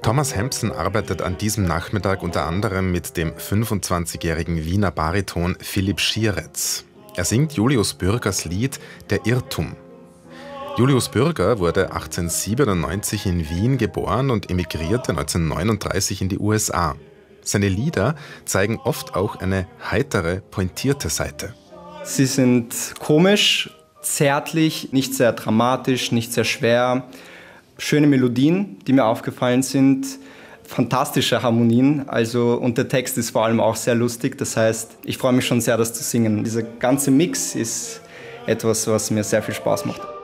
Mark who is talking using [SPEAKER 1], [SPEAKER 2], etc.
[SPEAKER 1] Thomas Hempsen arbeitet an diesem Nachmittag unter anderem mit dem 25-jährigen Wiener Bariton Philipp Schieretz. Er singt Julius Bürgers Lied »Der Irrtum«. Julius Bürger wurde 1897 in Wien geboren und emigrierte 1939 in die USA. Seine Lieder zeigen oft auch eine heitere, pointierte Seite.
[SPEAKER 2] Sie sind komisch, zärtlich, nicht sehr dramatisch, nicht sehr schwer. Schöne Melodien, die mir aufgefallen sind. Fantastische Harmonien, und der Text ist vor allem auch sehr lustig. Das heißt, ich freue mich schon sehr, das zu singen. Dieser ganze Mix ist etwas, was mir sehr viel Spaß macht.